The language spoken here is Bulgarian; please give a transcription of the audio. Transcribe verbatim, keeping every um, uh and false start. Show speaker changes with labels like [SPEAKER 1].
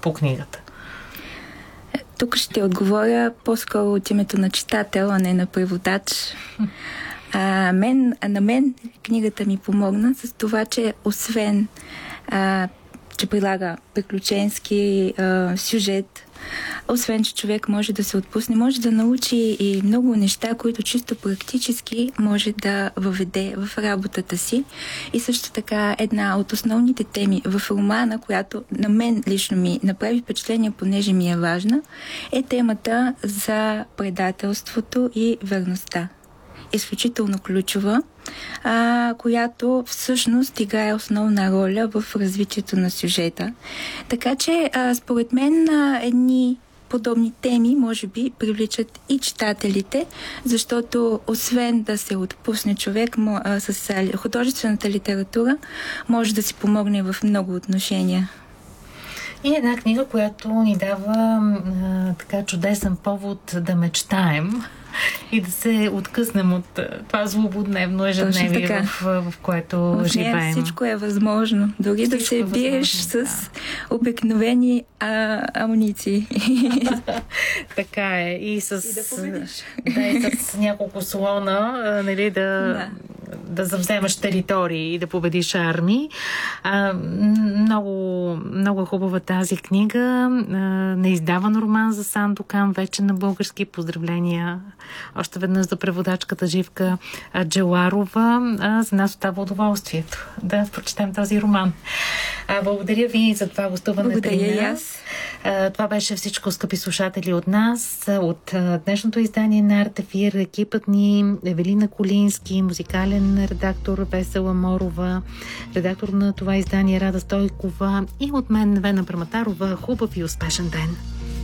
[SPEAKER 1] по книгата?
[SPEAKER 2] Тук ще отговоря по-скоро от името на читател, а не на преводач. А, мен, а на мен книгата ми помогна с това, че освен а, че прилага приключенски а, сюжет, освен че човек може да се отпусне, може да научи и много неща, които чисто практически може да въведе в работата си. И също така една от основните теми в романа, която на мен лично ми направи впечатление, понеже ми е важна, е темата за предателството и верността. Изключително ключова, а, която всъщност играе основна роля в развитието на сюжета. Така че, а, според мен, а, едни подобни теми, може би, привличат и читателите, защото освен да се отпусне човек а, с а, художествената литература, може да си помогне в много отношения.
[SPEAKER 1] И една книга, която ни дава а, така чудесен повод да мечтаем и да се откъснем от това злободневно ежедневие, в, в което в живеем.
[SPEAKER 2] Всичко е възможно. Дори всичко да се е биеш с да. обикновени а, амуниции.
[SPEAKER 1] Така е. И с,
[SPEAKER 2] и да победиш.
[SPEAKER 1] Да, и с няколко слона, а, нали, да, да. да завземаш територии и да победиш армии. А, много, много хубава тази книга. А, неиздаван роман за Сандокан, вече на български. Поздравления още веднъж за преводачката Живка Джеларова. А, за нас остава удоволствието да прочетем този роман. А, благодаря ви за това гостуване.
[SPEAKER 2] Благодаря и аз.
[SPEAKER 1] А, това беше всичко, скъпи слушатели, от нас. От а, днешното издание на Артефир, екипът ни Евелина Колински, музикален редактор Весела Морова, редактор на това издание Рада Стойкова и от мен Невена Праматарова. Хубав и успешен ден!